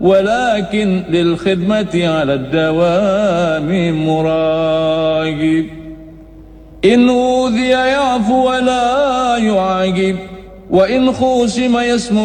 ولكن للخدمة على الدوام مراقب. إن أوذي يعفو ولا يعاقب، وإن خوصم يسمو